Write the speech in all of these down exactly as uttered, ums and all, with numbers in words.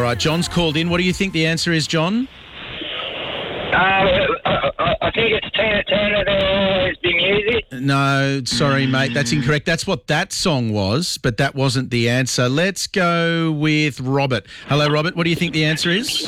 right, John's called in. What do you think the answer is, John? Uh, I, I think it's Tina Turner, There'll Always Be Music. No, sorry, mate. That's incorrect. That's what that song was, but that wasn't the answer. Let's go with Robert. Hello, Robert. What do you think the answer is?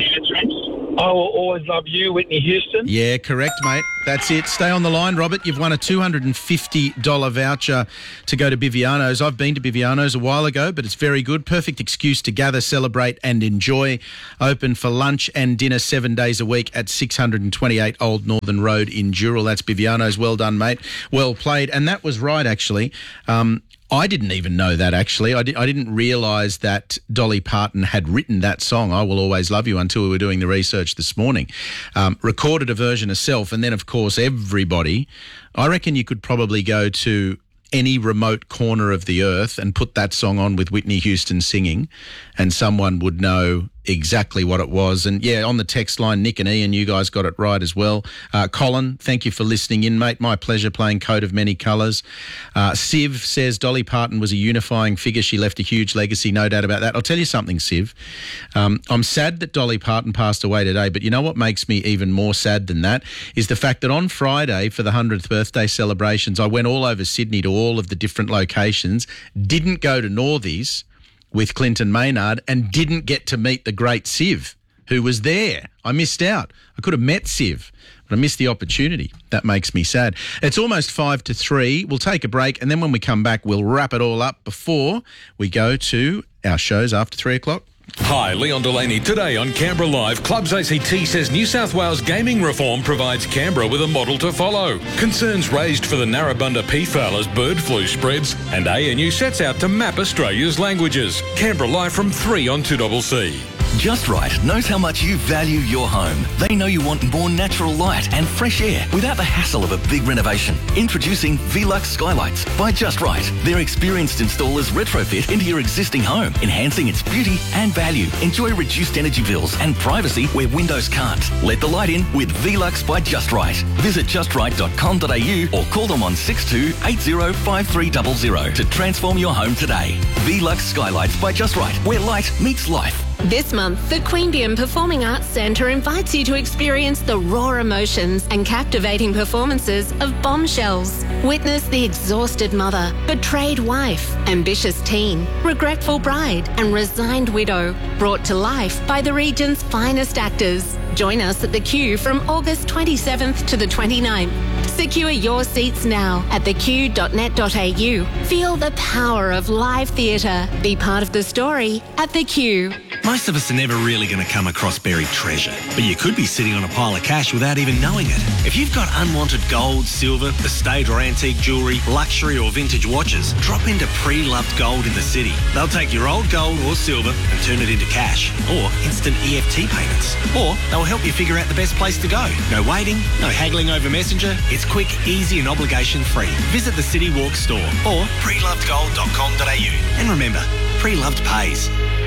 I Will Always Love You, Whitney Houston. Yeah, correct, mate. That's it. Stay on the line, Robert. You've won a two hundred fifty dollars voucher to go to Biviano's. I've been to Biviano's a while ago, but it's very good. Perfect excuse to gather, celebrate and enjoy. Open for lunch and dinner seven days a week at six twenty-eight Old Northern Road in Dural. That's Biviano's. Well done, mate. Well played. And that was right, actually. Um, I didn't even know that, actually. I, di- I didn't realise that Dolly Parton had written that song, I Will Always Love You, until we were doing the research this morning. Um, recorded a version herself, and then, of course, everybody. I reckon you could probably go to any remote corner of the earth and put that song on with Whitney Houston singing, and someone would know exactly what it was. And yeah, on the text line, Nick and Ian, you guys got it right as well. Uh, Colin, thank you for listening in, mate. My pleasure playing Coat of Many Colours. Uh, Siv says Dolly Parton was a unifying figure. She left a huge legacy, no doubt about that. I'll tell you something, Siv. Um, I'm sad that Dolly Parton passed away today, but you know what makes me even more sad than that is the fact that on Friday for the one hundredth birthday celebrations, I went all over Sydney to all of the different locations, didn't go to Northies with Clinton Maynard, and didn't get to meet the great Siv, who was there. I missed out. I could have met Siv, but I missed the opportunity. That makes me sad. It's almost five to three. We'll take a break, and then when we come back, we'll wrap it all up before we go to our shows after three o'clock. Hi, Leon Delaney. Today on Canberra Live, Clubs A C T says New South Wales gaming reform provides Canberra with a model to follow. Concerns raised for the Narrabundah peafowl as bird flu spreads, and A N U sets out to map Australia's languages. Canberra Live from three on two C C. Just Right knows how much you value your home. They know you want more natural light and fresh air without the hassle of a big renovation. Introducing Velux Skylights by Just Right. Their experienced installers retrofit into your existing home, enhancing its beauty and value. Enjoy reduced energy bills and privacy where windows can't. Let the light in with Velux by Just Right. Visit just right dot com dot a u or call them on six two eight zero five three zero zero to transform your home today. Velux Skylights by Just Right, where light meets life. This month, the Queanbeyan Performing Arts Centre invites you to experience the raw emotions and captivating performances of Bombshells. Witness the exhausted mother, betrayed wife, ambitious teen, regretful bride and resigned widow, brought to life by the region's finest actors. Join us at the Q from August twenty-seventh to the twenty-ninth. Secure your seats now at the q dot net dot a u. Feel the power of live theatre. Be part of the story at the Q. Most of us are never really going to come across buried treasure, but you could be sitting on a pile of cash without even knowing it. If you've got unwanted gold, silver, estate or antique jewellery, luxury or vintage watches, drop into Pre-Loved Gold in the city. They'll take your old gold or silver and turn it into cash or instant E F T payments. Or they'll help you figure out the best place to go. No waiting, no haggling over Messenger. It's quick, easy and obligation free. Visit the City Walk store or pre loved gold dot com dot a u. And remember, Pre-Loved pays.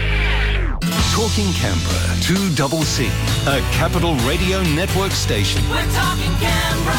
Talking Canberra, two C C, a Capital Radio Network station. We're talking Canberra.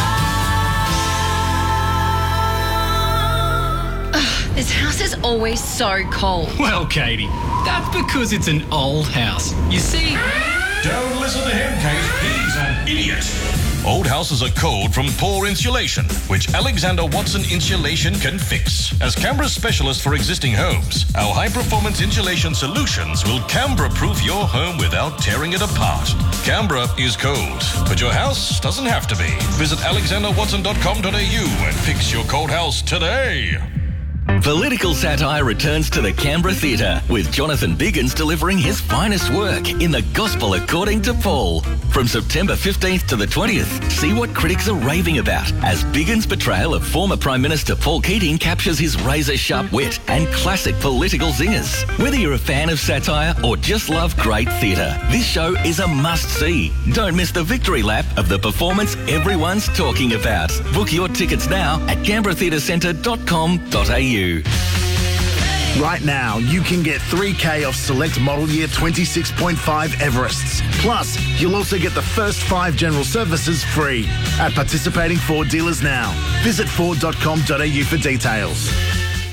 Ugh, this house is always so cold. Well, Katie, that's because it's an old house. You see... Don't listen to him, Kate. He's an idiot. Old houses are cold from poor insulation, which Alexander Watson Insulation can fix. As Canberra's specialist for existing homes, our high-performance insulation solutions will Canberra-proof your home without tearing it apart. Canberra is cold, but your house doesn't have to be. Visit alexander watson dot com dot a u and fix your cold house today. Political satire returns to the Canberra Theatre, with Jonathan Biggins delivering his finest work in The Gospel According to Paul. From September fifteenth to the twentieth, see what critics are raving about as Biggins' portrayal of former Prime Minister Paul Keating captures his razor-sharp wit and classic political zingers. Whether you're a fan of satire or just love great theatre, this show is a must-see. Don't miss the victory lap of the performance everyone's talking about. Book your tickets now at canberra theatre centre dot com dot a u. Right now, you can get three K off select model year twenty-six point five Everests. Plus, you'll also get the first five general services free at participating Ford dealers now. Visit ford dot com dot a u for details.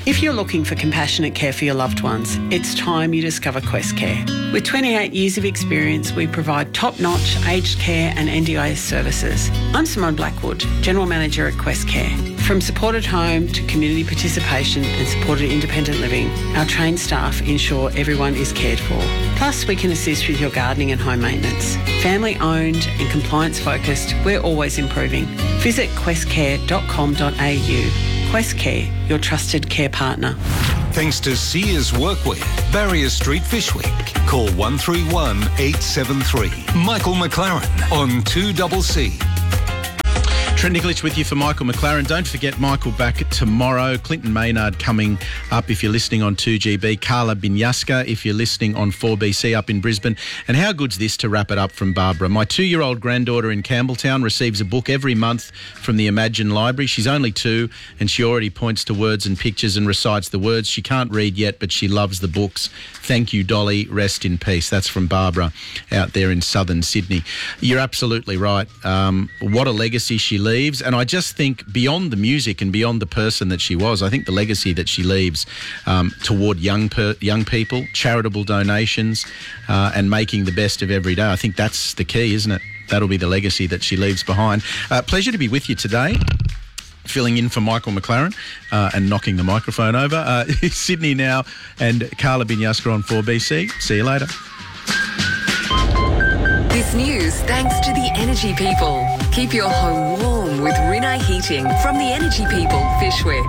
If you're looking for compassionate care for your loved ones, it's time you discover Quest Care. With twenty-eight years of experience, we provide top-notch aged care and N D I S services. I'm Simone Blackwood, General Manager at Quest Care. From supported home to community participation and supported independent living, our trained staff ensure everyone is cared for. Plus, we can assist with your gardening and home maintenance. Family owned and compliance focused, we're always improving. Visit quest care dot com dot a u. Quest Care, your trusted care partner. Thanks to Sears Workwear, Barrier Street, Fishwick. Call one three one, eight seven three. Michael McLaren on two C C. Trent Nicholich with you for Michael McLaren. Don't forget Michael back tomorrow. Clinton Maynard coming up if you're listening on two G B. Carla Binyaska if you're listening on four B C up in Brisbane. And how good's this to wrap it up from Barbara? My two-year-old granddaughter in Campbelltown receives a book every month from the Imagine Library. She's only two and she already points to words and pictures and recites the words. She can't read yet, but she loves the books. Thank you, Dolly. Rest in peace. That's from Barbara out there in southern Sydney. You're absolutely right. Um, what a legacy she leaves. And I just think beyond the music and beyond the person that she was, I think the legacy that she leaves um, toward young per, young people, charitable donations uh, and making the best of every day, I think that's the key, isn't it? That'll be the legacy that she leaves behind. Uh, pleasure to be with you today. Filling in for Michael McLaren uh, and knocking the microphone over. Uh, Sydney now and Carla Binyaska on four B C. See you later. This news thanks to the Energy People. Keep your home warm with Rinnai Heating from the Energy People, Fishwick.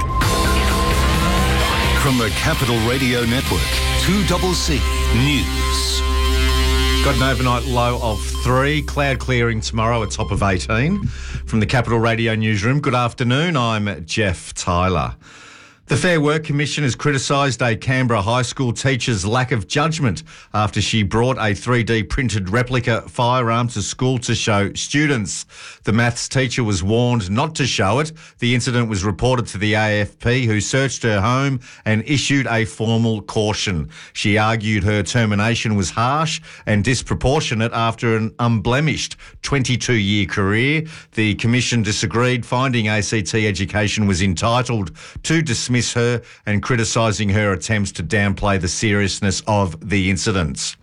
From the Capital Radio Network, two C C News. Got an overnight low of three. Cloud clearing tomorrow, a top of eighteen. From the Capital Radio Newsroom, good afternoon. I'm Jeff Tyler. The Fair Work Commission has criticised a Canberra high school teacher's lack of judgment after she brought a three D printed replica firearm to school to show students. The maths teacher was warned not to show it. The incident was reported to the A F P, who searched her home and issued a formal caution. She argued her termination was harsh and disproportionate after an unblemished twenty-two-year career. The Commission disagreed, finding A C T Education was entitled to dismiss her and criticising her attempts to downplay the seriousness of the incidents.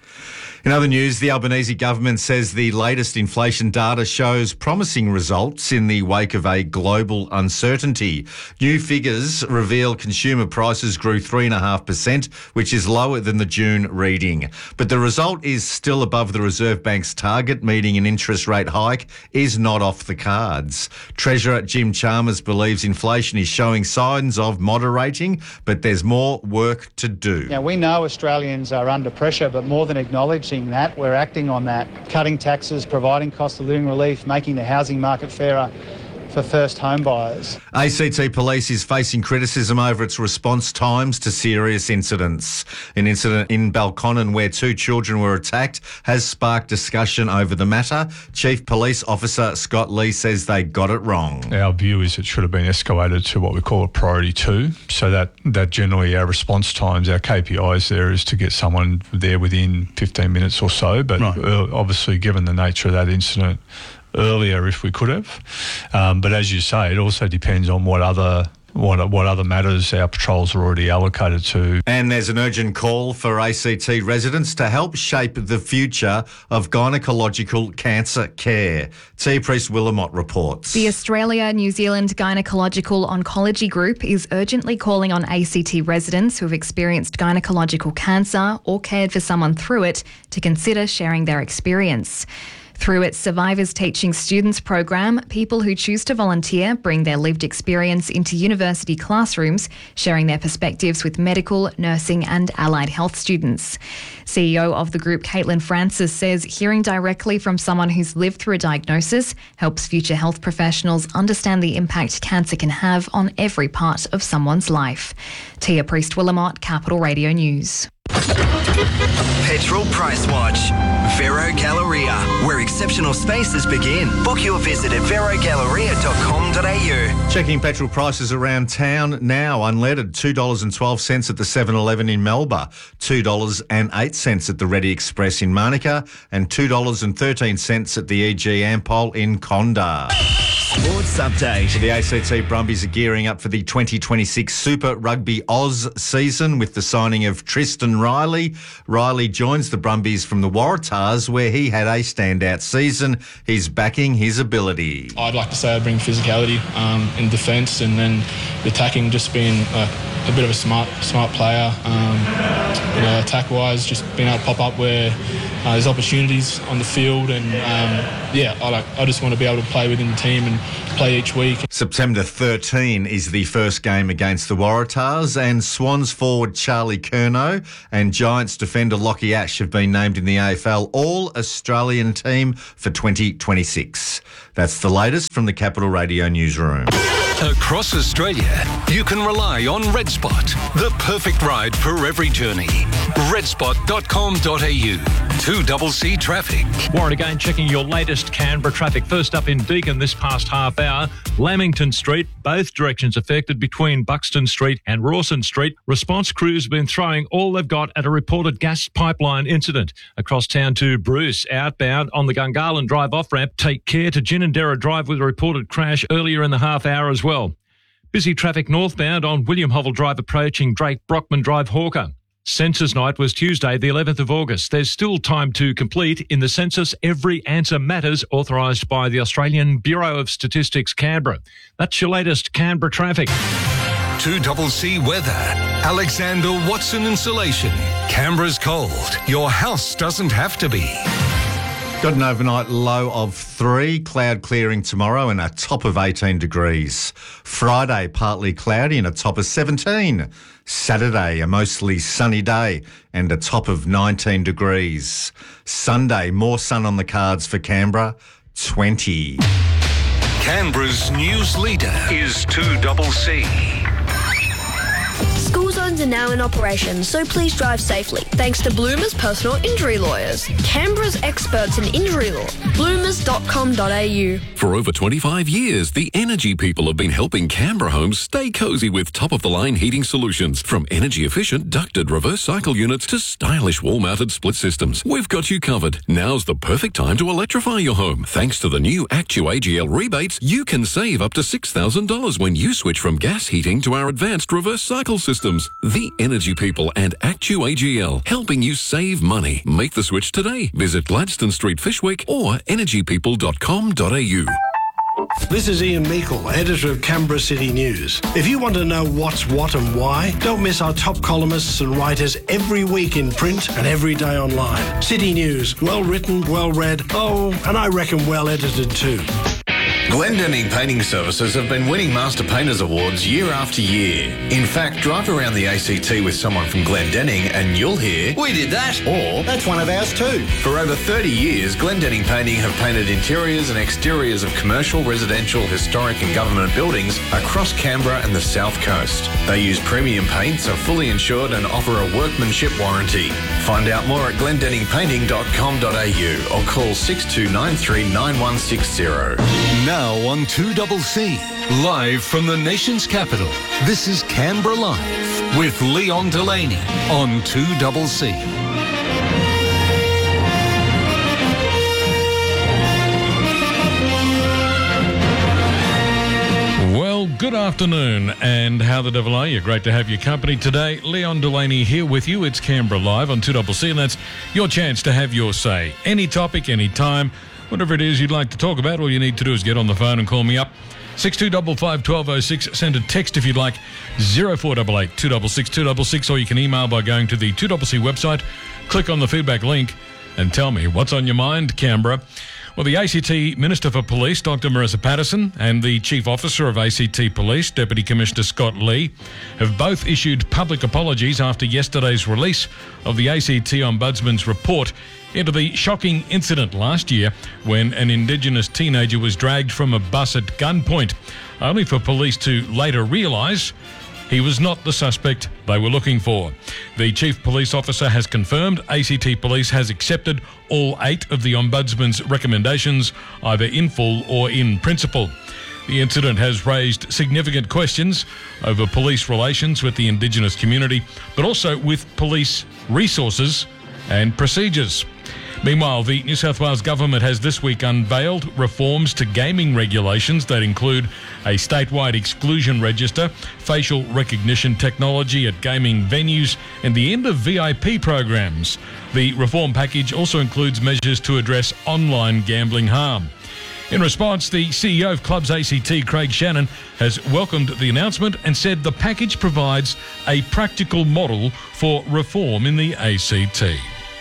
In other news, the Albanese government says the latest inflation data shows promising results in the wake of a global uncertainty. New figures reveal consumer prices grew three point five percent, which is lower than the June reading. But the result is still above the Reserve Bank's target, meaning an interest rate hike is not off the cards. Treasurer Jim Chalmers believes inflation is showing signs of moderating, but there's more work to do. Now, we know Australians are under pressure, but more than acknowledging that, we're acting on that, cutting taxes, providing cost of living relief, making the housing market fairer for first home buyers. A C T Police is facing criticism over its response times to serious incidents. An incident in Balconnen where two children were attacked has sparked discussion over the matter. Chief Police Officer Scott Lee says they got it wrong. Our view is it should have been escalated to what we call a priority two, so that, that generally our response times, our K P Is there is to get someone there within fifteen minutes or so, but right. uh, obviously given the nature of that incident, earlier if we could have. Um, but as you say, it also depends on what other what what other matters our patrols are already allocated to. And there's an urgent call for A C T residents to help shape the future of gynecological cancer care. T. Priest Willamot reports. The Australia New Zealand Gynecological Oncology Group is urgently calling on A C T residents who have experienced gynecological cancer or cared for someone through it to consider sharing their experience. Through its Survivors Teaching Students program, people who choose to volunteer bring their lived experience into university classrooms, sharing their perspectives with medical, nursing and allied health students. C E O of the group, Caitlin Francis, says hearing directly from someone who's lived through a diagnosis helps future health professionals understand the impact cancer can have on every part of someone's life. Tia Priest Willamot, Capital Radio News. Petrol Price Watch. Vero Galleria, where exceptional spaces begin. Book your visit at vero galleria dot com dot a u. Checking petrol prices around town now. Unleaded, two dollars and twelve cents at the seven eleven in Melba, two dollars and eight cents at the Ready Express in Monica, and two dollars and thirteen cents at the E G Ampol in Conda. Sports update. The A C T Brumbies are gearing up for the twenty twenty-six Super Rugby Oz season with the signing of Tristan Riley. Riley joins the Brumbies from the Waratahs, where he had a standout season. He's backing his ability. I'd like to say I bring physicality um, in defence, and then the attacking, just being a, a bit of a smart smart player. Um, you know, attack-wise, just being able to pop up where uh, there's opportunities on the field, and um, yeah, I like. I just want to be able to play within the team and play each week. September thirteenth is the first game against the Waratahs, and Swans forward Charlie Curnow and Giants defender Lockie Ash have been named in the A F L All-Australian team for twenty twenty-six. That's the latest from the Capital Radio newsroom. Across Australia, you can rely on RedSpot, the perfect ride for every journey. red spot dot com dot a u. two C C traffic. Warren again checking your latest Canberra traffic. First up in Deakin this past half hour, Lamington Street, both directions affected between Buxton Street and Rawson Street. Response crews have been throwing all they've got at a reported gas pipeline incident. Across town to Bruce, outbound on the Gungahlin Drive off-ramp. Take care to Ginninderra Drive with a reported crash earlier in the half hour as well. Busy traffic northbound on William Hovell Drive approaching Drake Brockman Drive Hawker. Census night was Tuesday, the eleventh of August. There's still time to complete in the census Every Answer Matters, authorised by the Australian Bureau of Statistics, Canberra. That's your latest Canberra traffic. two C C weather. Alexander Watson Insulation. Canberra's cold. Your house doesn't have to be. Got an overnight low of three, cloud clearing tomorrow and a top of eighteen degrees. Friday, partly cloudy and a top of seventeen. Saturday, a mostly sunny day and a top of nineteen degrees. Sunday, more sun on the cards for Canberra, twenty. Canberra's news leader is two C C. School zones are now in operation, so please drive safely. Thanks to Bloomers Personal Injury Lawyers, Canberra's experts in injury law. bloomers dot com dot a u. For over twenty-five years, the Energy People have been helping Canberra homes stay cosy with top-of-the-line heating solutions. From energy-efficient ducted reverse cycle units to stylish wall-mounted split systems, we've got you covered. Now's the perfect time to electrify your home. Thanks to the new Actu A G L rebates, you can save up to six thousand dollars when you switch from gas heating to our advanced reverse cycle systems. The Energy People and Actu A G L, helping you save money. Make the switch today. Visit Gladstone Street, Fishwick or energy people dot com dot a u. This is Ian Meikle, editor of Canberra City News. If you want to know what's what and why, don't miss our top columnists and writers every week in print and every day online. City News, well written, well read, oh, and I reckon well edited too. Glendenning Painting Services have been winning Master Painters Awards year after year. In fact, drive around the A C T with someone from Glendenning and you'll hear, "We did that," or "That's one of ours too." For over thirty years, Glendenning Painting have painted interiors and exteriors of commercial, residential, historic and government buildings across Canberra and the South Coast. They use premium paints, are fully insured and offer a workmanship warranty. Find out more at glendenning painting dot com dot a u or call six two nine three nine one six zero. Now on two C C, live from the nation's capital, this is Canberra Live with Leon Delaney on two C C. Well, good afternoon, and how the devil are you? Great to have your company today. Leon Delaney here with you. It's Canberra Live on two C C, and that's your chance to have your say. Any topic, any time. Whatever it is you'd like to talk about, all you need to do is get on the phone and call me up. six two five five, one two oh six. Send a text if you'd like, zero four eight eight, two six six, two six six, or you can email by going to the two C C website, click on the feedback link, and tell me what's on your mind, Canberra. Well, the A C T Minister for Police, Doctor Marissa Patterson, and the Chief Officer of A C T Police, Deputy Commissioner Scott Lee, have both issued public apologies after yesterday's release of the A C T Ombudsman's report into the shocking incident last year when an Indigenous teenager was dragged from a bus at gunpoint, only for police to later realise He was not the suspect they were looking for. The Chief Police Officer has confirmed A C T Police has accepted all eight of the Ombudsman's recommendations, either in full or in principle. The incident has raised significant questions over police relations with the Indigenous community, but also with police resources and procedures. Meanwhile, the New South Wales Government has this week unveiled reforms to gaming regulations that include a statewide exclusion register, facial recognition technology at gaming venues, and the end of V I P programs. The reform package also includes measures to address online gambling harm. In response, the C E O of Clubs A C T, Craig Shannon, has welcomed the announcement and said the package provides a practical model for reform in the A C T.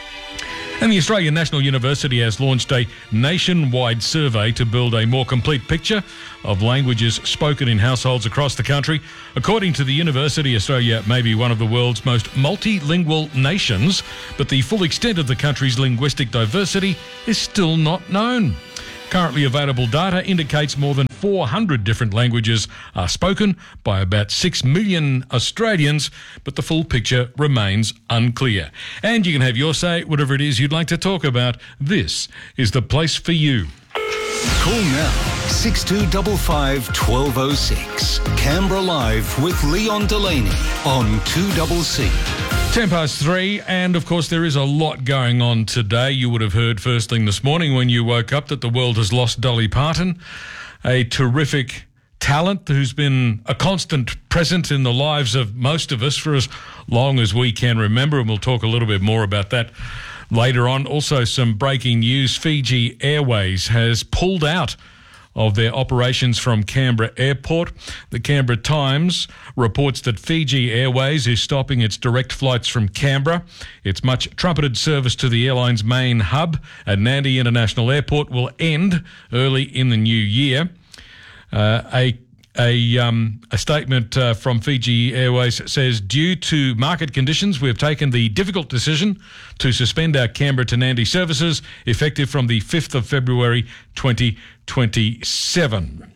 And the Australian National University has launched a nationwide survey to build a more complete picture of languages spoken in households across the country. According to the university, Australia may be one of the world's most multilingual nations, but the full extent of the country's linguistic diversity is still not known. Currently available data indicates more than four hundred different languages are spoken by about six million Australians, but the full picture remains unclear. And you can have your say, whatever it is you'd like to talk about. This is the place for you. Call now, six two five five, one two oh six. Canberra Live with Leon Delaney on two C C. Ten past three, and of course there is a lot going on today. You would have heard first thing this morning when you woke up that the world has lost Dolly Parton, a terrific talent who's been a constant presence in the lives of most of us for as long as we can remember, and we'll talk a little bit more about that later on. Also some breaking news. Fiji Airways has pulled out of their operations from Canberra Airport. The Canberra Times reports that Fiji Airways is stopping its direct flights from Canberra. Its much trumpeted service to the airline's main hub at Nandi International Airport will end early in the new year. Uh, a A, um, a statement uh, from Fiji Airways says, due to market conditions, we have taken the difficult decision to suspend our Canberra to Nandi services effective from the fifth of February twenty twenty-seven.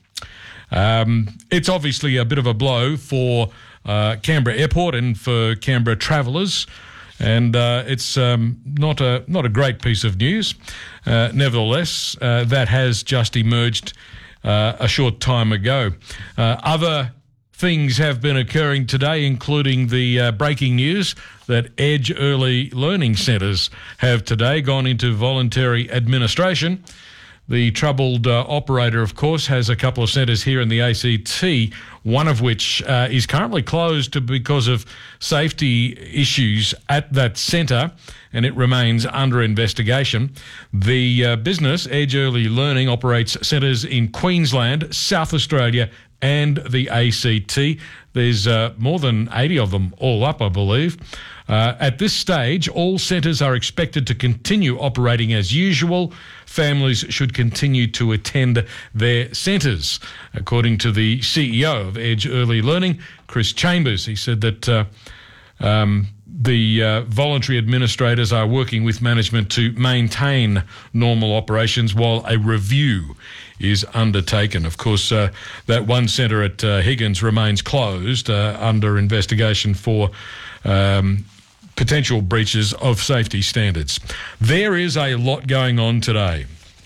Um, it's obviously a bit of a blow for uh, Canberra Airport and for Canberra travellers, and uh, it's um, not a not a great piece of news. Uh, nevertheless, uh, that has just emerged Uh, a short time ago. Uh, other things have been occurring today, including the uh, breaking news that Edge Early Learning Centres have today gone into voluntary administration. The troubled uh, operator, of course, has a couple of centres here in the A C T, one of which uh, is currently closed because of safety issues at that centre, and it remains under investigation. The uh, business, Edge Early Learning, operates centres in Queensland, South Australia and the A C T. There's uh, more than eighty of them all up, I believe. Uh, at this stage, all centres are expected to continue operating as usual. Families should continue to attend their centres. According to the C E O of Edge Early Learning, Chris Chambers, he said that uh, um, the uh, voluntary administrators are working with management to maintain normal operations while a review is undertaken. Of course, uh, that one centre at uh, Higgins remains closed uh, under investigation for um, potential breaches of safety standards. There is a lot going on today.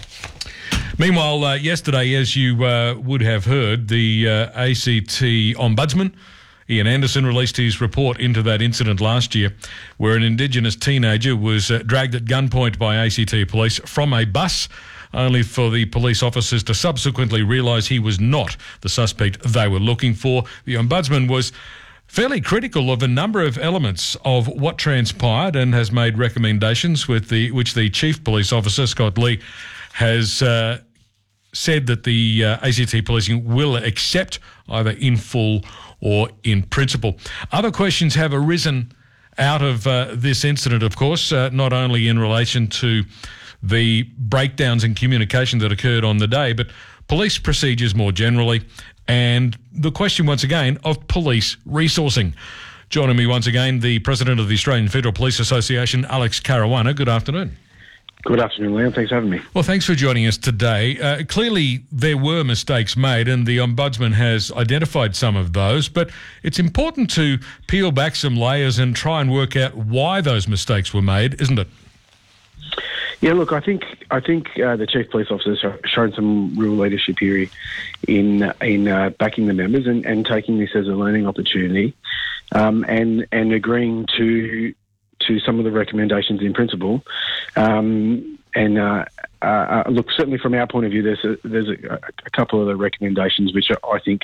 Meanwhile, uh, yesterday, as you uh, would have heard, the uh, A C T Ombudsman, Ian Anderson, released his report into that incident last year where an Indigenous teenager was uh, dragged at gunpoint by A C T police from a bus, only for the police officers to subsequently realise he was not the suspect they were looking for. The Ombudsman was fairly critical of a number of elements of what transpired and has made recommendations with the which the Chief Police Officer, Scott Lee, has uh, said that the uh, A C T policing will accept either in full or in principle. Other questions have arisen out of uh, this incident, of course, uh, not only in relation to the breakdowns in communication that occurred on the day, but police procedures more generally, and the question once again of police resourcing. Joining me once again, the President of the Australian Federal Police Association, Alex Caruana. Good afternoon. Good afternoon, Liam. Thanks for having me. Well, thanks for joining us today. Uh, clearly, there were mistakes made, and the Ombudsman has identified some of those, but it's important to peel back some layers and try and work out why those mistakes were made, isn't it? Yeah, look, I think I think uh, the Chief Police Officer has shown some real leadership here in in uh, backing the members and, and taking this as a learning opportunity, um, and and agreeing to to some of the recommendations in principle. Um, and uh, uh, look, certainly from our point of view, there's a, there's a, a couple of the recommendations which I think,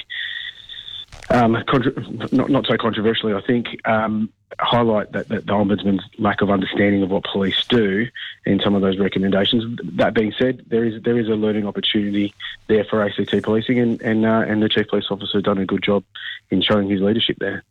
um, contra- not not so controversially, I think, um, highlight that, that the Ombudsman's lack of understanding of what police do in some of those recommendations. That being said, there is there is a learning opportunity there for A C T policing, and and, uh, and the Chief Police Officer has done a good job in showing his leadership there.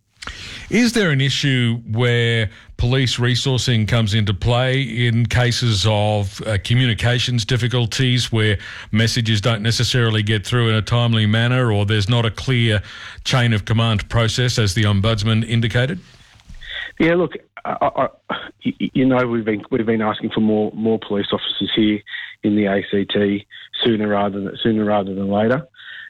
Is there an issue where police resourcing comes into play in cases of uh, communications difficulties where messages don't necessarily get through in a timely manner, or there's not a clear chain of command process, as the Ombudsman indicated? Yeah, look, I, I, you know, we've been we've been asking for more more police officers here in the A C T sooner rather than sooner rather than later,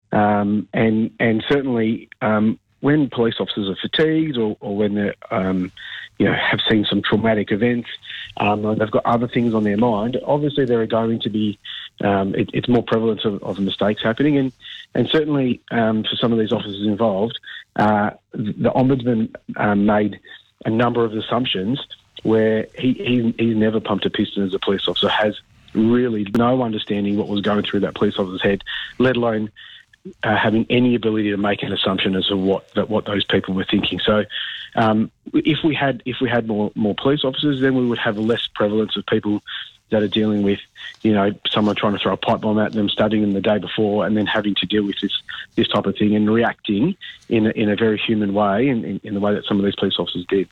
um, and and certainly. Um, When police officers are fatigued, or, or when they, um, you know, have seen some traumatic events, um, and they've got other things on their mind, obviously there are going to be um, it, it's more prevalent of, of mistakes happening, and and certainly um, for some of these officers involved, uh, the Ombudsman um, made a number of assumptions where he, he he's never pumped a piston as a police officer, has really no understanding what was going through that police officer's head, let alone Uh, having any ability to make an assumption as to what that what those people were thinking. So, um, if we had if we had more more police officers, then we would have less prevalence of people that are dealing with, you know, someone trying to throw a pipe bomb at them, studying them the day before, and then having to deal with this this type of thing and reacting in a, in a very human way, in, in, in the way that some of these police officers did.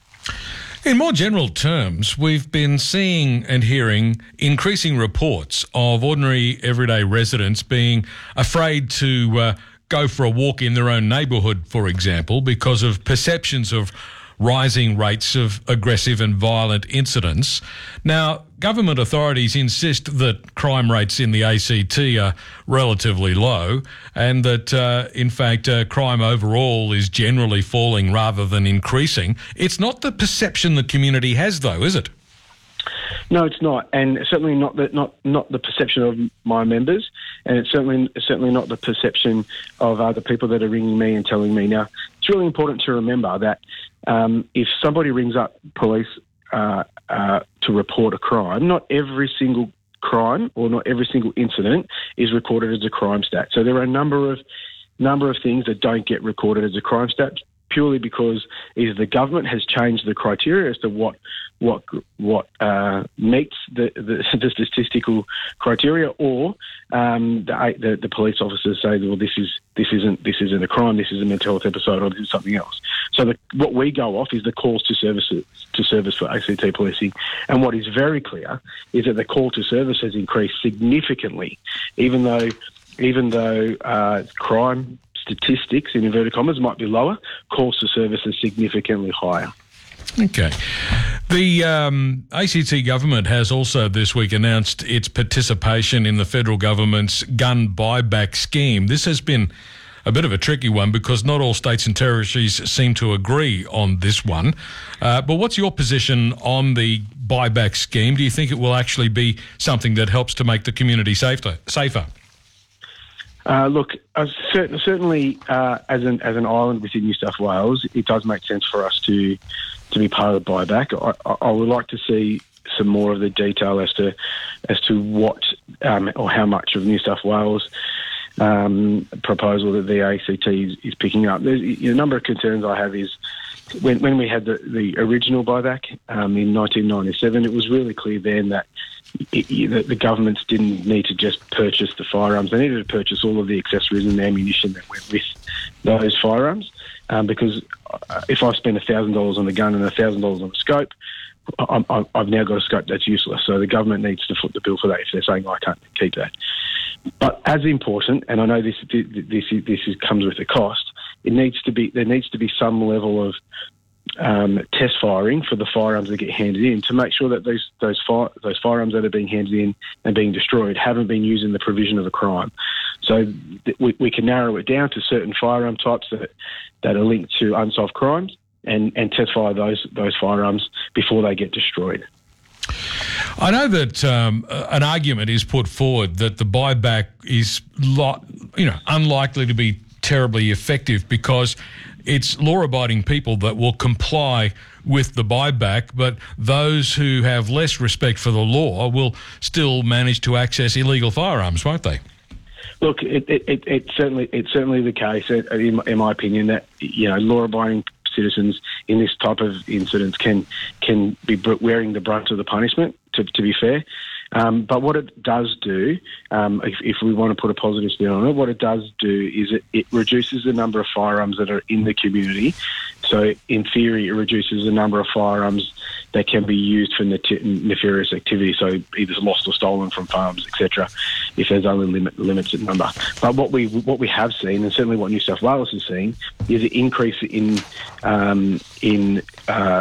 In more general terms, we've been seeing and hearing increasing reports of ordinary everyday residents being afraid to uh, go for a walk in their own neighbourhood, for example, because of perceptions of rising rates of aggressive and violent incidents. Now, government authorities insist that crime rates in the A C T are relatively low, and that, uh, in fact, uh, crime overall is generally falling rather than increasing. It's not the perception the community has, though, is it? No, it's not, and certainly not the not not the perception of my members, and it's certainly certainly not the perception of other people that are ringing me and telling me. Now, it's really important to remember that um, if somebody rings up police uh, uh, to report a crime, not every single crime or not every single incident is recorded as a crime stat. So there are a number of number of things that don't get recorded as a crime stat, purely because either the government has changed the criteria as to what what what uh, meets the, the, the statistical criteria, or um, the, the the police officers say, well, this is this isn't this isn't a crime, this is a mental health episode, or this is something else. So the, what we go off is the calls to services to service for A C T policing, and what is very clear is that the call to service has increased significantly, even though even though uh, crime statistics, in inverted commas, might be lower, calls to service are significantly higher. Okay. The um, A C T government has also this week announced its participation in the federal government's gun buyback scheme. This has been a bit of a tricky one because not all states and territories seem to agree on this one. Uh, but what's your position on the buyback scheme? Do you think it will actually be something that helps to make the community safer? safer? Uh, look, uh, cert- certainly uh, as an as an island within New South Wales, it does make sense for us to to be part of the buyback. I, I, I would like to see some more of the detail as to as to what um, or how much of New South Wales um, proposal that the A C T is, is picking up. There's a number of concerns I have is when when we had the, the original buyback um, in nineteen ninety-seven, it was really clear then that It, it, the governments didn't need to just purchase the firearms. They needed to purchase all of the accessories and the ammunition that went with those firearms. Um, because if I spend one thousand dollars on a gun and one thousand dollars on a scope, I'm, I'm, I've now got a scope that's useless. So the government needs to foot the bill for that if they're saying, oh, I can't keep that. But as important, and I know this this this, this is, comes with a cost, it needs to be there needs to be some level of um, test firing for the firearms that get handed in to make sure that those those fire, those firearms that are being handed in and being destroyed haven't been used in the provision of a crime. So th- we, we can narrow it down to certain firearm types that, that are linked to unsolved crimes and, and test fire those those firearms before they get destroyed. I know that um, an argument is put forward that the buyback is, lo- you know, unlikely to be terribly effective because it's law-abiding people that will comply with the buyback, but those who have less respect for the law will still manage to access illegal firearms, won't they? Look, it, it, it, it's certainly it's certainly the case, in my, in my opinion, that you know law-abiding citizens in this type of incidents can can be wearing the brunt of the punishment. To, to be fair. Um, but what it does do, um, if, if we want to put a positive spin on it, what it does do is it, it reduces the number of firearms that are in the community. So in theory, it reduces the number of firearms that can be used for nef- nefarious activity, so either lost or stolen from farms, et cetera, if there's only limit, limited number. But what we what we have seen, and certainly what New South Wales has seen, is an increase in um, in uh,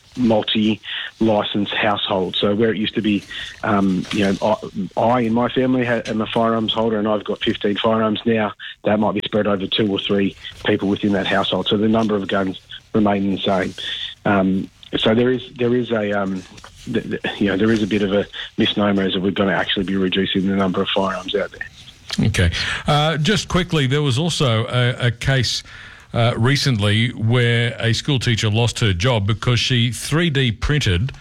multi-licensed households. So where it used to be, um, you know, I, I in my family am a firearms holder and I've got fifteen firearms now, that might be spread over two or three people within that household. So the number of guns remain the same. Um, so there is there is a um, th- th- you know there is a bit of a misnomer as if we're going to actually be reducing the number of firearms out there. Okay, uh, just quickly, there was also a, a case Uh, recently where a school teacher lost her job because she three D printed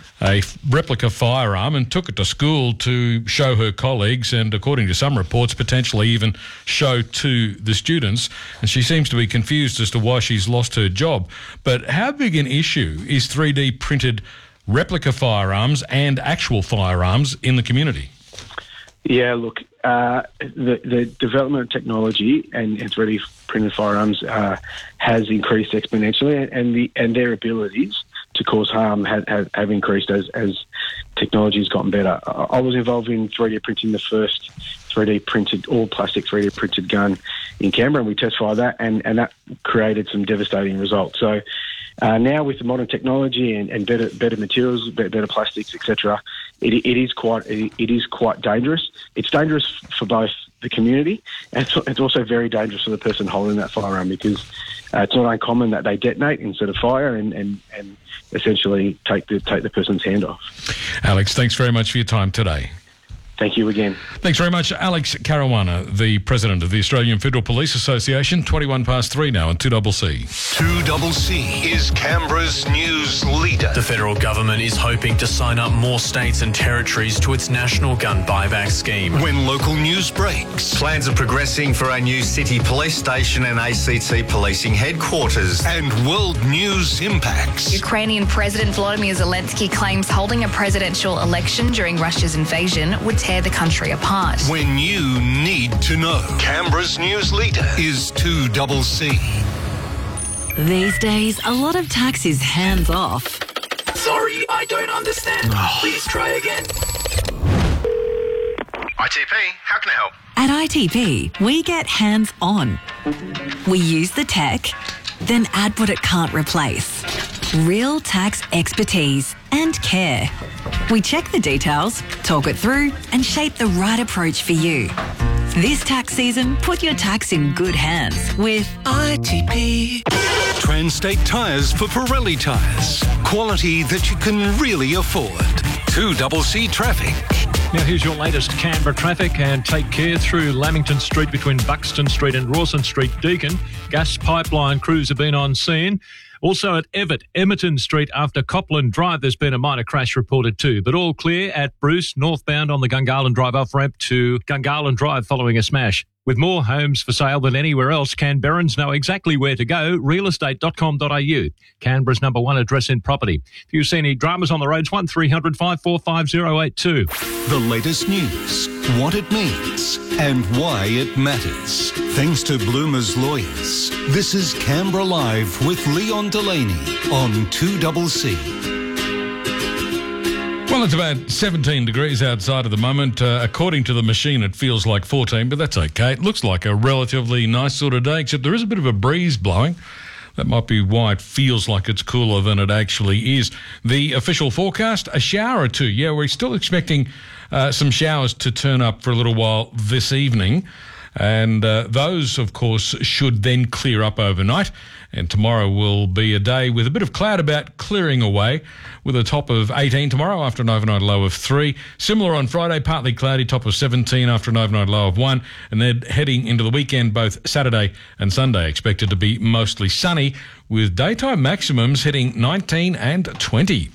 a f- replica firearm and took it to school to show her colleagues and, according to some reports, potentially even show to the students. And she seems to be confused as to why she's lost her job. But how big an issue is three D printed replica firearms and actual firearms in the community? Yeah, look, uh, the, the development of technology and, and three D printed firearms uh, has increased exponentially, and the and their abilities to cause harm have, have, have increased as, as technology has gotten better. I, I was involved in three D printing the first three D printed, all plastic three D printed gun in Canberra, and we test fired that, and, and that created some devastating results. So uh, now with the modern technology and, and better better materials, better, better plastics, et cetera, it, it is quite it, it is quite dangerous. It's dangerous for both the community, and it's, it's also very dangerous for the person holding that firearm because uh, it's not uncommon that they detonate instead of fire and, and, and essentially take the take the person's hand off. Alex, thanks very much for your time today. Thank you again. Thanks very much, Alex Caruana, the President of the Australian Federal Police Association. twenty-one past three now on two C C. two C C is Canberra's news leader. The federal government is hoping to sign up more states and territories to its national gun buyback scheme. When local news breaks. Plans are progressing for a new city police station and A C T policing headquarters. And world news impacts. Ukrainian President Volodymyr Zelensky claims holding a presidential election during Russia's invasion would tear the country apart. When you need to know. Canberra's news leader is two C C. These days, a lot of tax is hands off. Sorry, I don't understand. Please try again. I T P, how can I help? At I T P, we get hands on. We use the tech, then add what it can't replace. Real tax expertise and care. We check the details, talk it through, and shape the right approach for you. This tax season, put your tax in good hands with I T P. Transtate tyres for Pirelli tyres. Quality that you can really afford. two C C traffic. Now here's your latest Canberra traffic, and take care through Lamington Street between Buxton Street and Rawson Street, Deakin. Gas pipeline crews have been on scene. Also at Everett, Emerton Street after Copland Drive, there's been a minor crash reported too. But all clear at Bruce, northbound on the Gungahlin Drive off-ramp to Gungahlin Drive following a smash. With more homes for sale than anywhere else, Canberrans know exactly where to go. real estate dot com dot a u, Canberra's number one address in property. If you see any dramas on the roads, one three hundred, five four five, zero eight two. The latest news, what it means, and why it matters. Thanks to Bloomer's lawyers. This is Canberra Live with Leon Delaney on two C C. Well, it's about seventeen degrees outside at the moment. Uh, according to the machine, it feels like fourteen, but that's okay. It looks like a relatively nice sort of day, except there is a bit of a breeze blowing. That might be why it feels like it's cooler than it actually is. The official forecast, a shower or two. Yeah, we're still expecting uh, some showers to turn up for a little while this evening. And uh, those, of course, should then clear up overnight. And tomorrow will be a day with a bit of cloud about clearing away, with a top of eighteen tomorrow after an overnight low of three. Similar on Friday, partly cloudy, top of seventeen after an overnight low of one. And then heading into the weekend, both Saturday and Sunday expected to be mostly sunny, with daytime maximums hitting nineteen and twenty.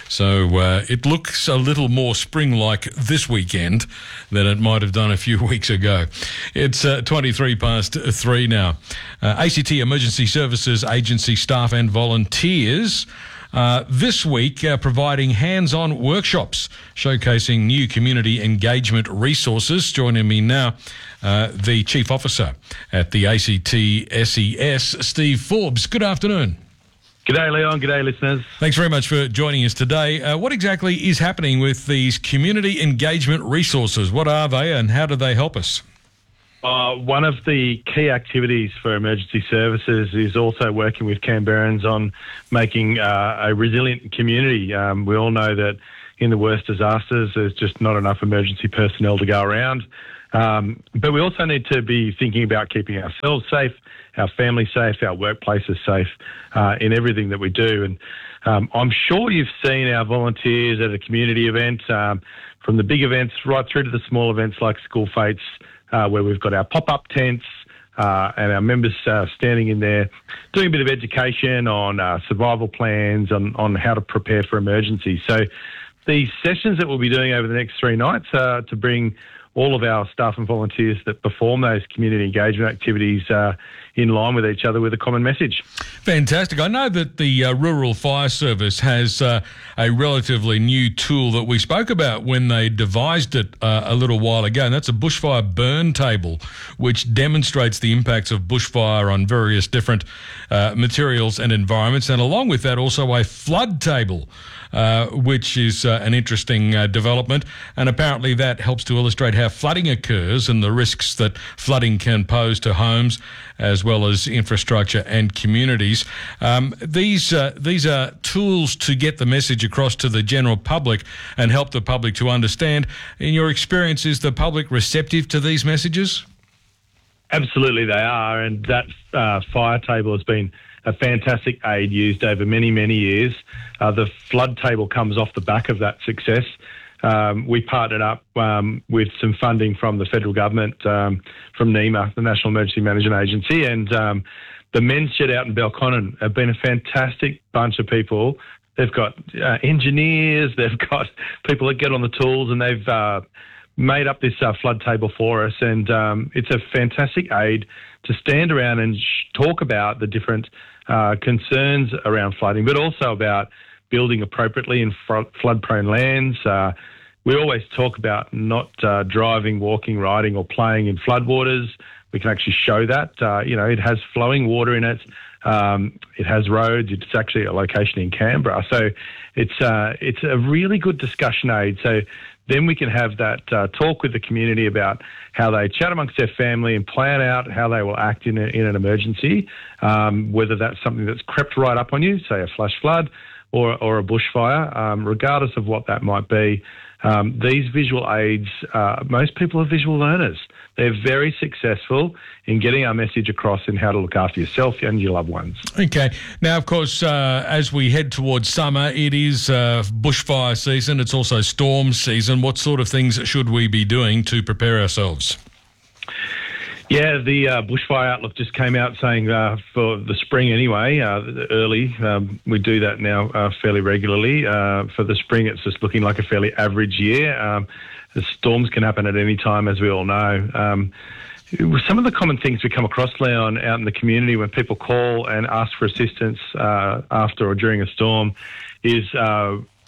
So uh, it looks a little more spring-like this weekend than it might have done a few weeks ago. It's uh, twenty-three past three now. Uh, A C T Emergency Services Agency staff and volunteers uh, this week uh, providing hands-on workshops showcasing new community engagement resources. Joining me now, uh, the Chief Officer at the A C T S E S, Steve Forbes. Good afternoon. G'day, Leon. G'day, listeners. Thanks very much for joining us today. Uh, what exactly is happening with these community engagement resources? What are they and how do they help us? Uh, one of the key activities for emergency services is also working with Canberrans on making uh, a resilient community. Um, we all know that in the worst disasters, there's just not enough emergency personnel to go around. Um, but we also need to be thinking about keeping ourselves safe, our family safe, our workplaces safe uh, in everything that we do. And um, I'm sure you've seen our volunteers at a community event, um, from the big events right through to the small events like School Fates, uh, where we've got our pop-up tents uh, and our members uh, standing in there doing a bit of education on uh, survival plans, on, on how to prepare for emergencies. So these sessions that we'll be doing over the next three nights are to bring all of our staff and volunteers that perform those community engagement activities uh, in line with each other with a common message. Fantastic. I know that the uh, Rural Fire Service has uh, a relatively new tool that we spoke about when they devised it uh, a little while ago, and that's a bushfire burn table, which demonstrates the impacts of bushfire on various different uh, materials and environments, and along with that also a flood table, Uh, which is uh, an interesting uh, development. And apparently that helps to illustrate how flooding occurs and the risks that flooding can pose to homes as well as infrastructure and communities. Um, these, uh, these are tools to get the message across to the general public and help the public to understand. In your experience, is the public receptive to these messages? Absolutely they are, and that uh, fire table has been a fantastic aid used over many, many years. Uh, the flood table comes off the back of that success. Um, we partnered up um, with some funding from the federal government, um, from NEMA, the National Emergency Management Agency, and um, the men's shed out in Belconnen have been a fantastic bunch of people. They've got uh, engineers, they've got people that get on the tools, and they've uh, made up this uh, flood table for us, and um, it's a fantastic aid to stand around and sh- talk about the different uh, concerns around flooding, but also about building appropriately in fr- flood-prone lands. Uh, we always talk about not uh, driving, walking, riding or playing in floodwaters. We can actually show that. Uh, you know, it has flowing water in it. Um, it has roads. It's actually a location in Canberra. So it's uh, it's a really good discussion aid. So then we can have that uh, talk with the community about how they chat amongst their family and plan out how they will act in, a, in an emergency, um, whether that's something that's crept right up on you, say a flash flood or, or a bushfire, um, regardless of what that might be. Um, these visual aids, uh, most people are visual learners. They're very successful in getting our message across in how to look after yourself and your loved ones. Okay. Now, of course, uh, as we head towards summer, it is uh, bushfire season. It's also storm season. What sort of things should we be doing to prepare ourselves? Yeah, the uh, Bushfire Outlook just came out saying uh, for the spring anyway, uh, early, um, we do that now uh, fairly regularly. Uh, for the spring, it's just looking like a fairly average year. Um, the storms can happen at any time, as we all know. Um, some of the common things we come across, Leon, out in the community when people call and ask for assistance uh, after or during a storm is uh,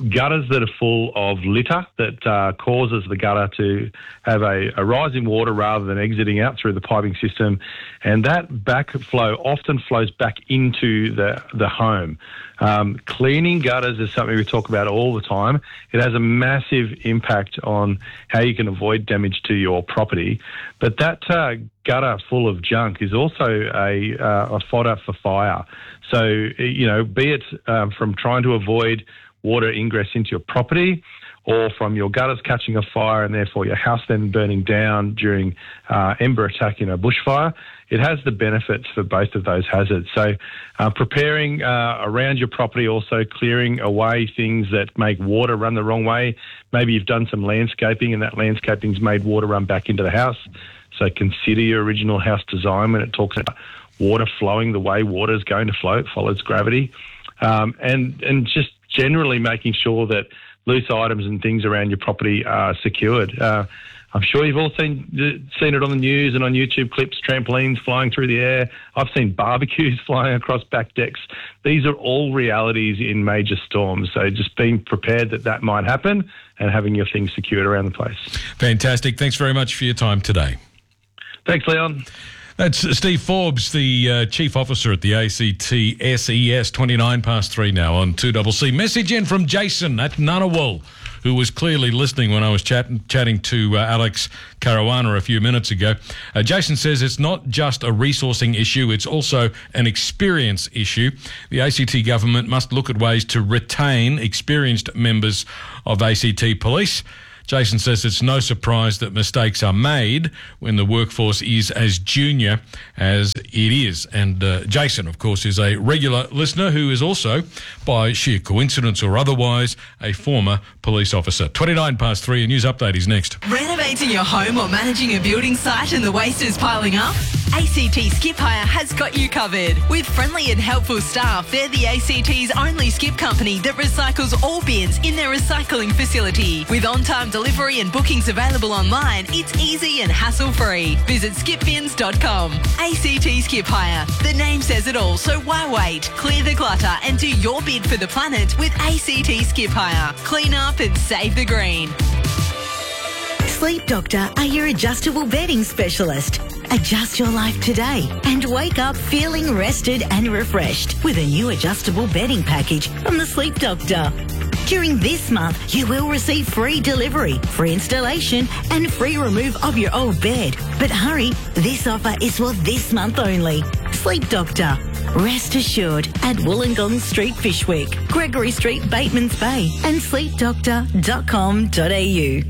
gutters that are full of litter that uh, causes the gutter to have a, a rise in water rather than exiting out through the piping system. And that backflow often flows back into the, the home. Um, cleaning gutters is something we talk about all the time. It has a massive impact on how you can avoid damage to your property. But that uh, gutter full of junk is also a, uh, a fodder for fire. So, you know, be it um, from trying to avoid water ingress into your property, or from your gutters catching a fire and therefore your house then burning down during uh, ember attack in a bushfire, it has the benefits for both of those hazards. So uh, preparing uh, around your property, also clearing away things that make water run the wrong way. Maybe you've done some landscaping and that landscaping's made water run back into the house. So consider your original house design when it talks about water flowing the way water is going to flow. It follows gravity. Um, and, and just generally making sure that loose items and things around your property are secured. Uh, I'm sure you've all seen seen it on the news and on YouTube clips, trampolines flying through the air. I've seen barbecues flying across back decks. These are all realities in major storms. So just being prepared that that might happen and having your things secured around the place. Fantastic. Thanks very much for your time today. Thanks, Leon. That's Steve Forbes, the uh, Chief Officer at the A C T S E S, twenty-nine past three now on two C C. Message in from Jason at Ngunnawal, who was clearly listening when I was chat- chatting to uh, Alex Caruana a few minutes ago. Uh, Jason says it's not just a resourcing issue, it's also an experience issue. The A C T government must look at ways to retain experienced members of A C T Police. Jason says it's no surprise that mistakes are made when the workforce is as junior as it is. And uh, Jason, of course, is a regular listener who is also, by sheer coincidence or otherwise, a former police officer. twenty-nine past three, a news update is next. Renovating your home or managing a building site and the waste is piling up? A C T Skip Hire has got you covered. With friendly and helpful staff, they're the A C T's only skip company that recycles all bins in their recycling facility. With on-time delivery and bookings available online, it's easy and hassle-free. Visit skip bins dot com. A C T Skip Hire. The name says it all, so why wait? Clear the clutter and do your bid for the planet with A C T Skip Hire. Clean up and save the green. Sleep Doctor are your adjustable bedding specialist. Adjust your life today and wake up feeling rested and refreshed with a new adjustable bedding package from the Sleep Doctor. During this month, you will receive free delivery, free installation and free remove of your old bed. But hurry, this offer is for this month only. Sleep Doctor. Rest assured at Wollongong Street, Fishwick, Gregory Street, Bateman's Bay and sleep doctor dot com dot a u.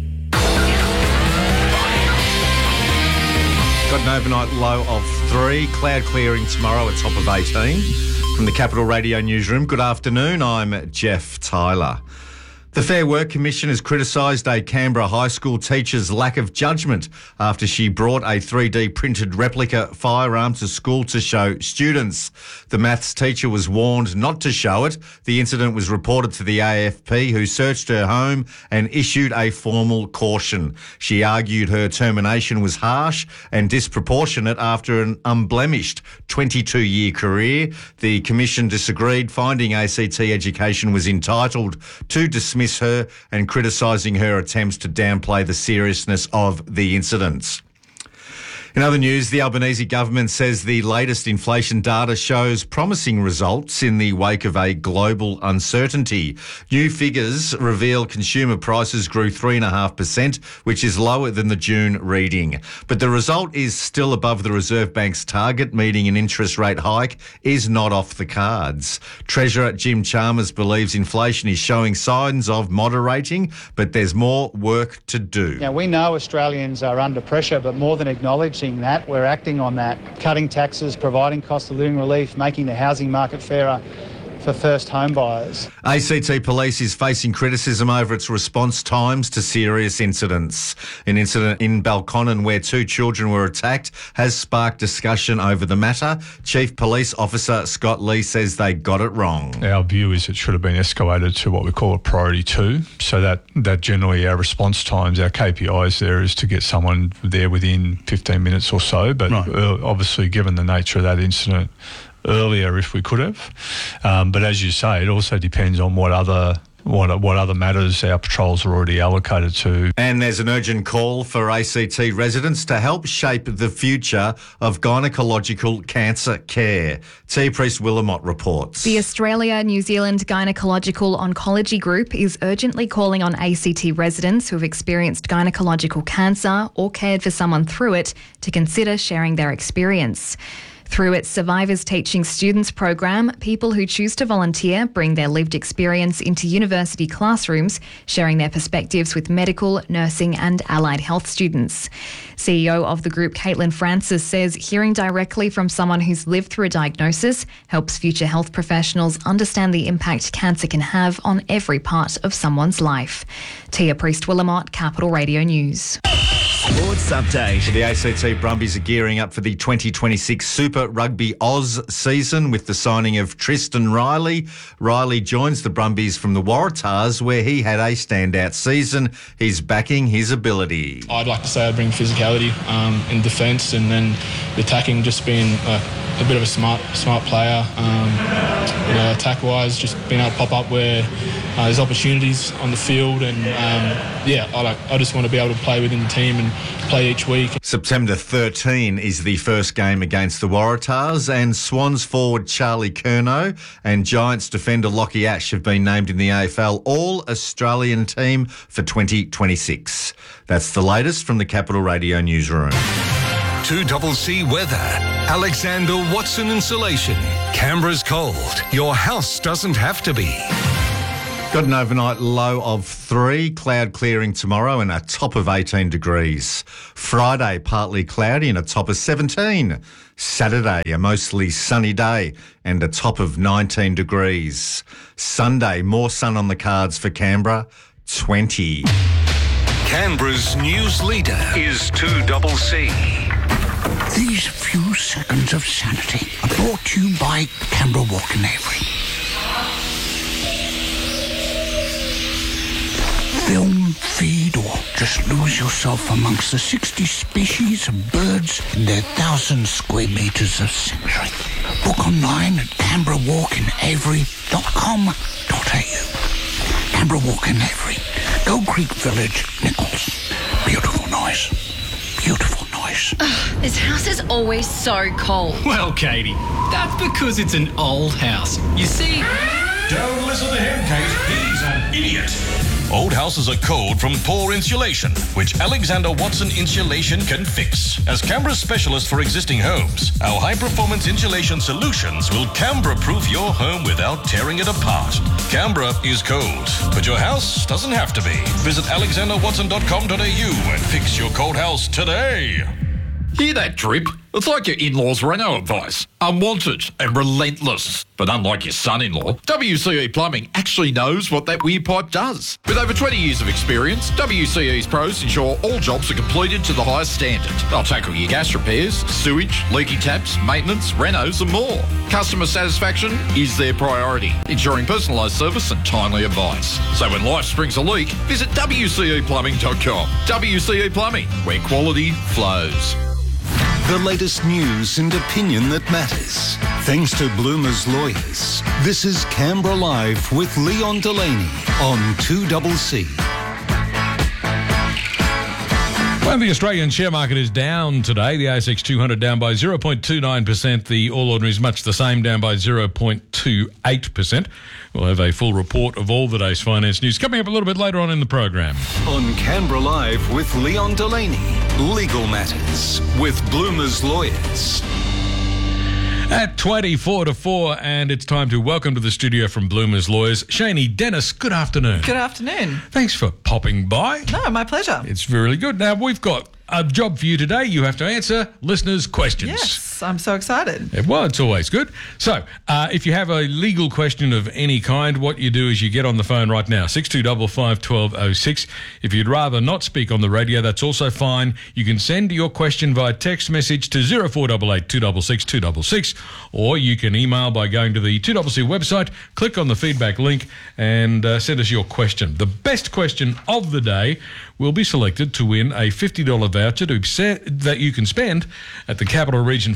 Got an overnight low of three. Cloud clearing tomorrow, a top of eighteen. From the Capital Radio newsroom, good afternoon. I'm Jeff Tyler. The Fair Work Commission has criticised a Canberra high school teacher's lack of judgment after she brought a three D printed replica firearm to school to show students. The maths teacher was warned not to show it. The incident was reported to the A F P, who searched her home and issued a formal caution. She argued her termination was harsh and disproportionate after an unblemished twenty-two-year career. The Commission disagreed, finding A C T Education was entitled to dismiss her and criticising her attempts to downplay the seriousness of the incidents. In other news, the Albanese government says the latest inflation data shows promising results in the wake of a global uncertainty. New figures reveal consumer prices grew three point five percent, which is lower than the June reading. But the result is still above the Reserve Bank's target, meaning an interest rate hike is not off the cards. Treasurer Jim Chalmers believes inflation is showing signs of moderating, but there's more work to do. Now, we know Australians are under pressure, but more than acknowledge that, we're acting on that, cutting taxes, providing cost of living relief, making the housing market fairer for first home buyers. A C T Police is facing criticism over its response times to serious incidents. An incident in Balconnen where two children were attacked has sparked discussion over the matter. Chief Police Officer Scott Lee says they got it wrong. Our view is it should have been escalated to what we call a priority two, so that, that generally our response times, our K P Is there is to get someone there within fifteen minutes or so, but right. uh, obviously given the nature of that incident, earlier if we could have. Um, but as you say, it also depends on what other what what other matters our patrols are already allocated to. And there's an urgent call for A C T residents to help shape the future of gynecological cancer care. T. Priest Willamot reports. The Australia New Zealand Gynecological Oncology Group is urgently calling on A C T residents who have experienced gynecological cancer or cared for someone through it to consider sharing their experience. Through its Survivors Teaching Students program, people who choose to volunteer bring their lived experience into university classrooms, sharing their perspectives with medical, nursing and allied health students. C E O of the group, Caitlin Francis, says hearing directly from someone who's lived through a diagnosis helps future health professionals understand the impact cancer can have on every part of someone's life. Tia Priest-Willamot, Capital Radio News. Sports update. The A C T Brumbies are gearing up for the twenty twenty-six Super Rugby Oz season with the signing of Tristan Riley. Riley joins the Brumbies from the Waratahs, where he had a standout season. He's backing his ability. I'd like to say I bring physicality um, in defence, and then the attacking, just being uh, a bit of a smart smart player. Um, you know, attack-wise, just being able to pop up where uh, there's opportunities on the field, and um, yeah, I like. I just want to be able to play within the team and play each week. September thirteenth is the first game against the Waratahs, and Swans forward Charlie Curnow and Giants defender Lockie Ash have been named in the A F L All-Australian team for twenty twenty-six. That's the latest from the Capital Radio newsroom. two C C weather. Alexander Watson Insulation. Canberra's cold. Your house doesn't have to be. Got an overnight low of three, cloud clearing tomorrow and a top of eighteen degrees. Friday, partly cloudy and a top of seventeen. Saturday, a mostly sunny day and a top of nineteen degrees. Sunday, more sun on the cards for Canberra, twenty. Canberra's news leader is two C C. These few seconds of sanity are brought to you by Canberra Walk and Avery. Film, feed, or just lose yourself amongst the sixty species of birds in their thousand square metres of sanctuary. Book online at canberra walk in avery dot com dot a u. Canberra Walk in Avery, Gold Creek Village, Nichols. Beautiful noise. Beautiful noise. Ugh, this house is always so cold. Well, Katie, that's because it's an old house. You see... Don't listen to him, Kate. He's an idiot. Old houses are cold from poor insulation, which Alexander Watson Insulation can fix. As Canberra's specialist for existing homes, our high-performance insulation solutions will Canberra-proof your home without tearing it apart. Canberra is cold, but your house doesn't have to be. Visit alexander watson dot com dot a u and fix your cold house today. Hear that drip? It's like your in-laws' Renault advice. Unwanted and relentless. But unlike your son-in-law, W C E Plumbing actually knows what that weird pipe does. With over twenty years of experience, W C E's pros ensure all jobs are completed to the highest standard. They'll tackle your gas repairs, sewage, leaky taps, maintenance, renos and more. Customer satisfaction is their priority, ensuring personalised service and timely advice. So when life springs a leak, visit w c e plumbing dot com. W C E Plumbing, where quality flows. The latest news and opinion that matters. Thanks to Bloomer's Lawyers. This is Canberra Live with Leon Delaney on two C C. Well, the Australian share market is down today. The A S X two hundred down by zero point two nine percent. The All Ordinaries much the same, down by zero point two eight percent. We'll have a full report of all the day's finance news coming up a little bit later on in the program. On Canberra Live with Leon Delaney. Legal Matters with Bloomer's Lawyers. At twenty-four to four, and it's time to welcome to the studio from Bloomer's Lawyers, Shani Dennis. Good afternoon. Good afternoon. Thanks for popping by. No, my pleasure. It's really good. Now, we've got a job for you today. You have to answer listeners' questions. Yes, I'm so excited. Well, it's always good. So, uh, if you have a legal question of any kind, what you do is you get on the phone right now, six two five five, one two zero six. If you'd rather not speak on the radio, that's also fine. You can send your question via text message to zero four eight eight, two six six, two six six, or you can email by going to the two C C website, click on the feedback link, and uh, send us your question. The best question of the day will be selected to win a fifty dollars voucher to se- that you can spend at the Capital Region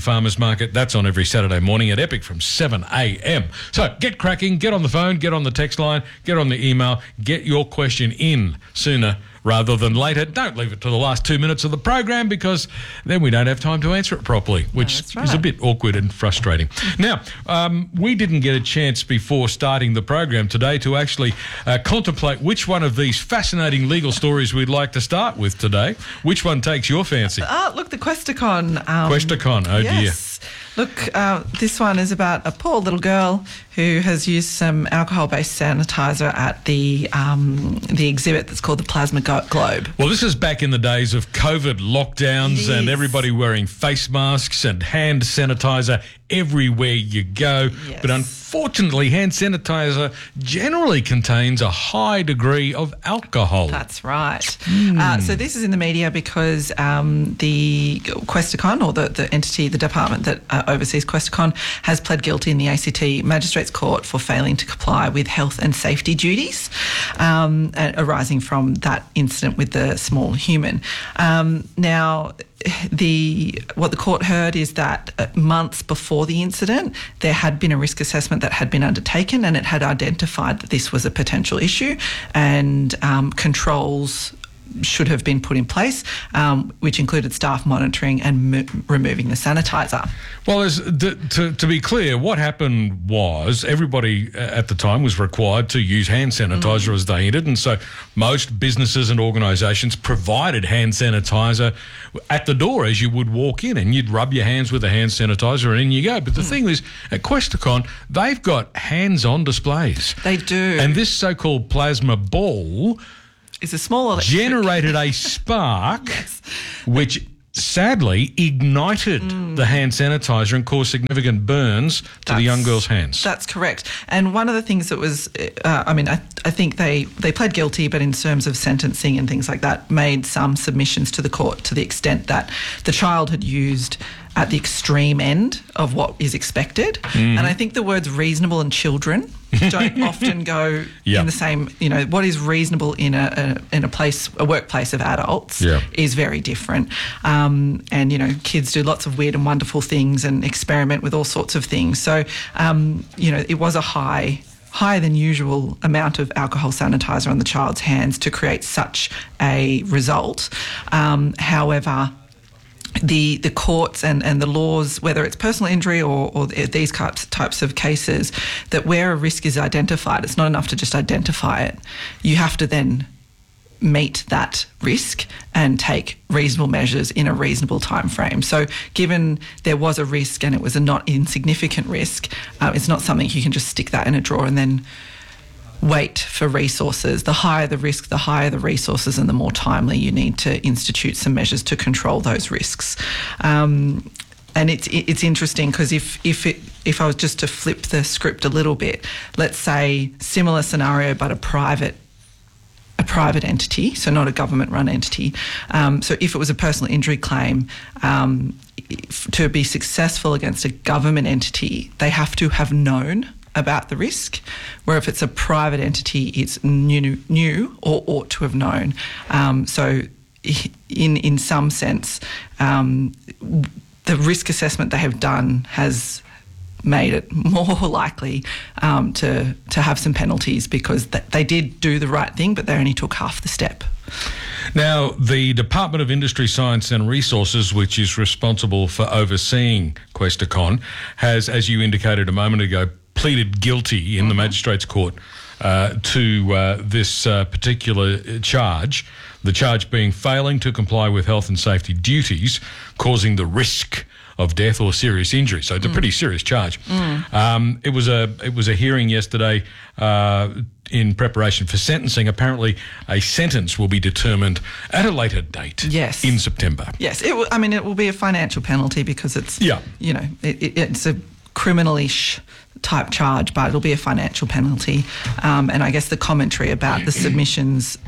Farmers Market. That's on every Saturday morning at Epic from seven a.m. So get cracking, get on the phone, get on the text line, get on the email, get your question in sooner rather than later. Don't leave it to the last two minutes of the program because then we don't have time to answer it properly, which no, is right. a bit awkward and frustrating. Now, um, we didn't get a chance before starting the program today to actually uh, contemplate which one of these fascinating legal stories we'd like to start with today. Which one takes your fancy? Oh, look, the Questacon. Um, Questacon, oh yes. dear. Look, uh, this one is about a poor little girl who has used some alcohol-based sanitizer at the um, the exhibit that's called the Plasma Globe. Well, this is back in the days of COVID lockdowns and everybody wearing face masks and hand sanitizer everywhere you go. Yes. But unfortunately, hand sanitizer generally contains a high degree of alcohol. That's right. Mm. Uh, so this is in the media because um, the Questacon, or the, the entity, the department that uh, oversees Questacon, has pled guilty in the A C T Magistrates Court for failing to comply with health and safety duties um, arising from that incident with the small human. Um, now, the what the court heard is that uh, months before the incident, there had been a risk assessment that had been undertaken, and it had identified that this was a potential issue, and um, controls should have been put in place, um, which included staff monitoring and mo- removing the sanitizer. Well, as d- to, to be clear, what happened was everybody at the time was required to use hand sanitizer mm. as they entered, and so most businesses and organisations provided hand sanitizer at the door as you would walk in, and you'd rub your hands with a hand sanitizer and in you go. But the mm. thing is, at Questacon, they've got hands-on displays. They do. And this so-called plasma ball is a small electric. generated a spark, yes. which sadly ignited mm. the hand sanitizer and caused significant burns to that's, the young girl's hands. That's correct. And one of the things that was, uh, I mean, I, I think they, they pled guilty, but in terms of sentencing and things like that, made some submissions to the court to the extent that the child had used at the extreme end of what is expected. Mm. And I think the words reasonable and children don't often go yep. in the same, you know, what is reasonable in a, a in a place, a workplace of adults yep. is very different. Um, and, you know, kids do lots of weird and wonderful things and experiment with all sorts of things. So, um, you know, it was a high... higher than usual amount of alcohol sanitizer on the child's hands to create such a result. Um, however, the the courts and, and the laws, whether it's personal injury or, or these types, types of cases, that where a risk is identified, it's not enough to just identify it. You have to then meet that risk and take reasonable measures in a reasonable time frame. So given there was a risk and it was a not insignificant risk, uh, it's not something you can just stick that in a drawer and then wait for resources. The higher the risk, the higher the resources, and the more timely you need to institute some measures to control those risks. Um, and it's it's interesting because if if it if I was just to flip the script a little bit, let's say similar scenario but a private a private entity, so not a government-run entity. Um, so if it was a personal injury claim, um, if, to be successful against a government entity, they have to have known about the risk, where if it's a private entity, it's new, new or ought to have known. Um, so in in some sense, um, the risk assessment they have done has made it more likely um, to to have some penalties because th- they did do the right thing, but they only took half the step. Now, the Department of Industry, Science and Resources, which is responsible for overseeing Questacon, has, as you indicated a moment ago, pleaded guilty in mm-hmm. the Magistrates Court uh, to uh, this uh, particular charge, the charge being failing to comply with health and safety duties, causing the risk of death or serious injury. So it's mm. a pretty serious charge. Mm. Um, it was a it was a hearing yesterday uh, in preparation for sentencing. Apparently, a sentence will be determined at a later date. Yes. In September. Yes, it will, I mean, it will be a financial penalty because it's yeah. you know it, it, it's a criminal-ish type charge, but it'll be a financial penalty. Um, and I guess the commentary about the submissions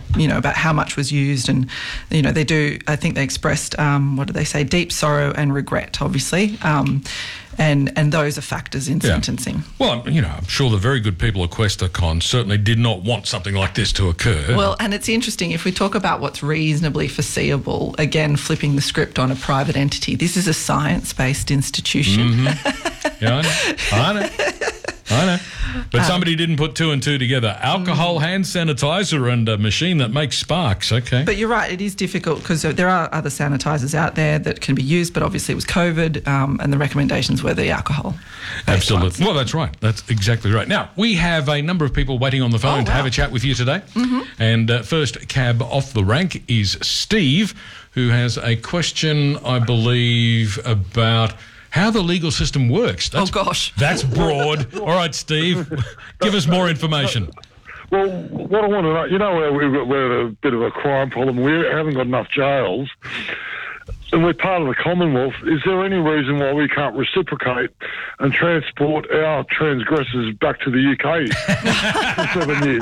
you know, about how much was used, and you know, they do. I think they expressed um, what do they say? Deep sorrow and regret, obviously. Um, And, and those are factors in Yeah. sentencing. Well, you know, I'm sure the very good people at Questacon certainly did not want something like this to occur. Well, and it's interesting, if we talk about what's reasonably foreseeable, again, flipping the script on a private entity, this is a science-based institution. Mm-hmm. Yeah, I know. I know. I know. But Um, somebody didn't put two and two together. Alcohol, hand sanitizer, and a machine that makes sparks. Okay. But you're right, it is difficult because there are other sanitisers out there that can be used, but obviously it was COVID um, and the recommendations were the alcohol. Absolutely. Well, that's right. That's exactly right. Now, we have a number of people waiting on the phone Oh, to wow. have a chat with you today. Mhm. And uh, first cab off the rank is Steve, who has a question, I believe, about how the legal system works. That's, oh, gosh. That's broad. All right, Steve, give us more information. Well, what I want to know, you know, where we've got, we're a bit of a crime problem. We haven't got enough jails, and we're part of the Commonwealth. Is there any reason why we can't reciprocate and transport our transgressors back to the U K for seven years?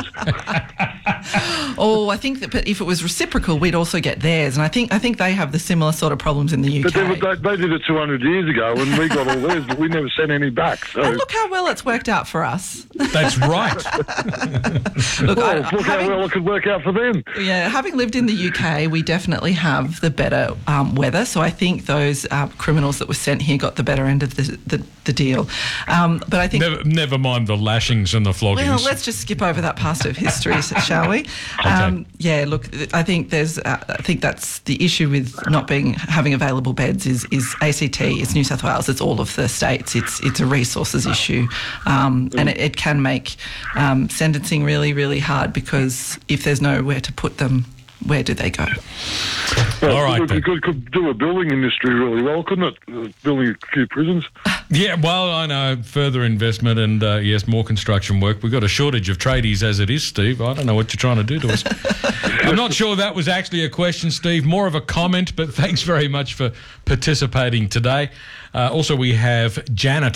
Oh, I think that but if it was reciprocal, we'd also get theirs. And I think I think they have the similar sort of problems in the U K. But they, were- they, they did it two hundred years ago, and we got all theirs, but we never sent any back. So. And look how well it's worked out for us. That's right. Look, well, I- look how having- well it could work out for them. Yeah, having lived in the U K, we definitely have the better um, weather. So I think those uh, criminals that were sent here got the better end of the the, the deal. Um, but I think Never, never mind the lashings and the floggings. Well, let's just skip over that past of history, shall we? Um, yeah, look, I think there's, uh, I think that's the issue with not being having available beds is is A C T, it's New South Wales, it's all of the states. It's it's a resources issue, um, and it, it can make um, sentencing really really hard because if there's nowhere to put them, where do they go? Well, All right, we could, could do a building industry really well, couldn't it? Uh, building a few prisons. Yeah, well, I know, further investment and, uh, yes, more construction work. We've got a shortage of tradies as it is, Steve. I don't know what you're trying to do to us. I'm not sure that was actually a question, Steve, more of a comment, but thanks very much for participating today. Uh, also, we have Janet